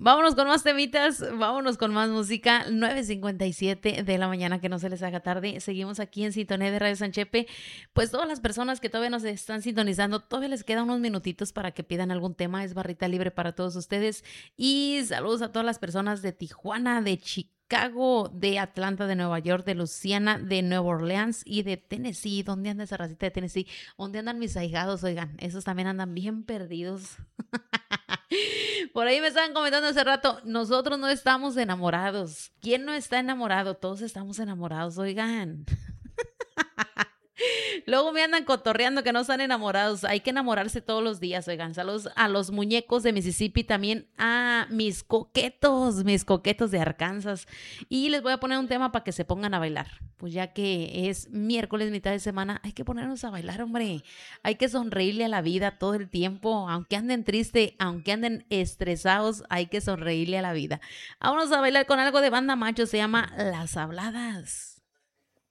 Vámonos con más temitas, vámonos con más música. 9:57 de la mañana, que no se les haga tarde. Seguimos aquí en sintonía de Radio Sanchepe. Pues todas las personas que todavía nos están sintonizando, todavía les quedan unos minutitos para que pidan algún tema. Es barrita libre para todos ustedes. Y saludos a todas las personas de Tijuana, de Chicago, de Atlanta, de Nueva York, de Luisiana, de Nueva Orleans y de Tennessee. ¿Dónde anda esa racita de Tennessee? ¿Dónde andan mis ahijados? Oigan, esos también andan bien perdidos. Por ahí me estaban comentando hace rato, nosotros no estamos enamorados. ¿Quién no está enamorado? Todos estamos enamorados, oigan. Luego me andan cotorreando que no están enamorados. Hay que enamorarse todos los días, oigan. Saludos a los muñecos de Mississippi, también a mis coquetos de Arkansas. Y les voy a poner un tema para que se pongan a bailar. Pues ya que es miércoles, mitad de semana, hay que ponernos a bailar, hombre. Hay que sonreírle a la vida todo el tiempo. Aunque anden triste, aunque anden estresados, hay que sonreírle a la vida. Vámonos a bailar con algo de Banda Macho, se llama Las Habladas.